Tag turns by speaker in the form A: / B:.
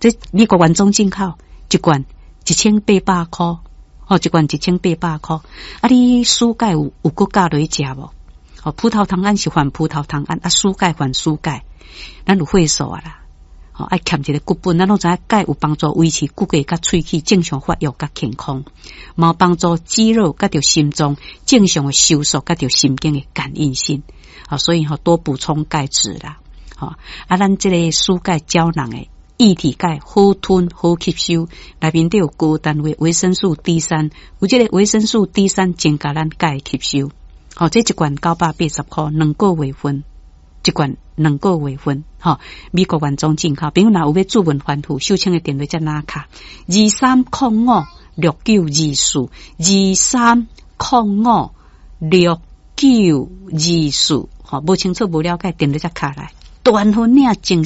A: 这美国原装进口一罐1800块，一罐1800块。啊，你暑假有搁加落去食无？葡萄糖胺是还葡萄糖胺，暑钙还暑钙，咱有会数啊啦。爱欠一个骨本，咱拢知影钙有帮助维持骨骼甲喙齿正常发育甲健康，嘛有帮助肌肉甲着心脏正常的收缩甲着神经的感应性。所以多补充钙质啦。咱这个暑钙胶囊的液体钙好吞好吸收，内面都有高单位维生素 D3， 有这个维生素 D3 增加咱钙吸收。这一罐980块，2个月份，一罐2个月份。美国原装进口，朋友若有要注文反复，收请的电话再拿卡23056924，23056924。无清楚无了解，电话再卡来。大分领